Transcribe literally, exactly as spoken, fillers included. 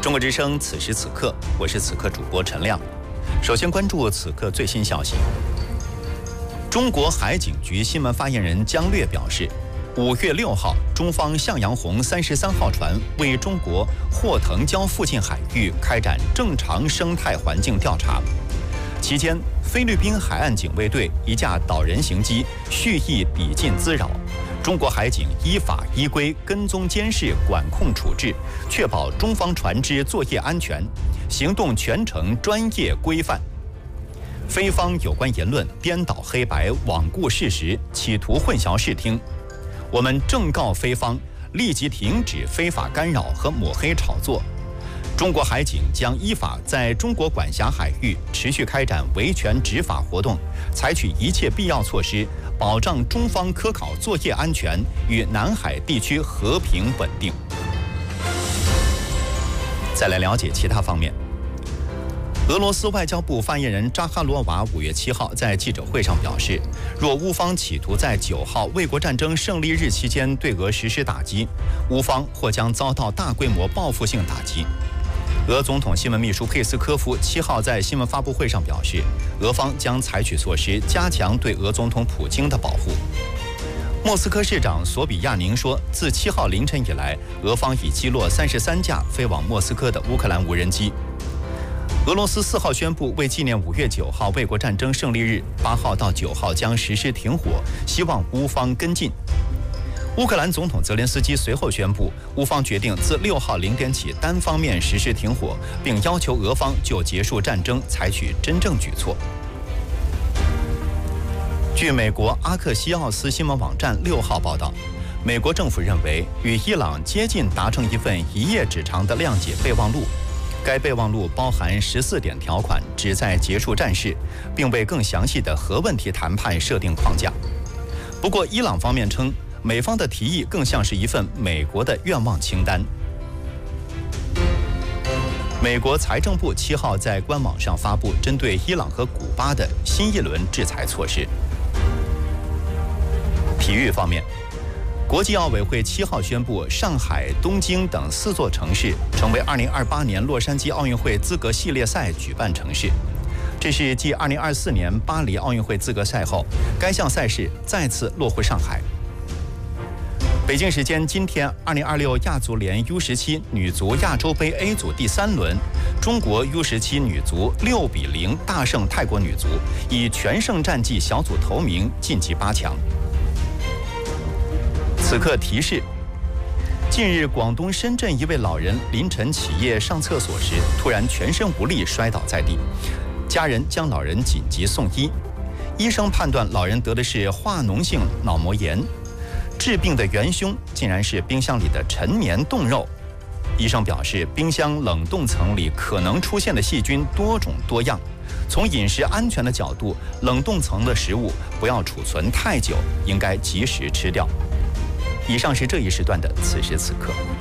中国之声，此时此刻，我是此刻主播陈亮。首先关注此刻最新消息。中国海警局新闻发言人姜略表示，五月六号，中方向阳红三十三号船为中国霍腾礁附近海域开展正常生态环境调查，期间，菲律宾海岸警卫队一架岛人型机蓄意抵近滋扰。中国海警依法依规跟踪监视、管控处置，确保中方船只作业安全，行动全程专业规范。菲方有关言论颠倒黑白、罔顾事实，企图混淆视听。我们正告菲方立即停止非法干扰和抹黑炒作。中国海警将依法在中国管辖海域持续开展维权执法活动，采取一切必要措施，保障中方科考作业安全与南海地区和平稳定。再来了解其他方面。俄罗斯外交部发言人扎哈罗娃五月七号在记者会上表示，若乌方企图在九号卫国战争胜利日期间对俄实施打击，乌方或将遭到大规模报复性打击。俄总统新闻秘书佩斯科夫七号在新闻发布会上表示，俄方将采取措施加强对俄总统普京的保护。莫斯科市长索比亚宁说，自七号凌晨以来，俄方已击落三十三架飞往莫斯科的乌克兰无人机。俄罗斯四号宣布，为纪念五月九号卫国战争胜利日，八号到九号将实施停火，希望乌方跟进。乌克兰总统泽连斯基随后宣布，乌方决定自六号零点起单方面实施停火，并要求俄方就结束战争采取真正举措。据美国阿克西奥斯新闻网站六号报道，美国政府认为与伊朗接近达成一份一页纸长的谅解备忘录，该备忘录包含十四点条款，旨在结束战事，并为更详细的核问题谈判设定框架。不过，伊朗方面称，美方的提议更像是一份美国的愿望清单。美国财政部七号在官网上发布针对伊朗和古巴的新一轮制裁措施。体育方面，国际奥委会七号宣布，上海、东京等四座城市成为二零二八年洛杉矶奥运会资格系列赛举办城市。这是继二零二四年巴黎奥运会资格赛后，该项赛事再次落户上海。北京时间今天，二零二六亚足联 U 十七 女足亚洲杯 A 组第三轮，中国 U 十七 女足六比零大胜泰国女足，以全胜战绩小组头名晋级八强。此刻提示：近日，广东深圳一位老人凌晨起夜上厕所时，突然全身无力摔倒在地，家人将老人紧急送医，医生判断老人得的是化脓性脑膜炎。治病的元凶竟然是冰箱里的陈年冻肉。医生表示，冰箱冷冻层里可能出现的细菌多种多样，从饮食安全的角度，冷冻层的食物不要储存太久，应该及时吃掉。以上是这一时段的此时此刻。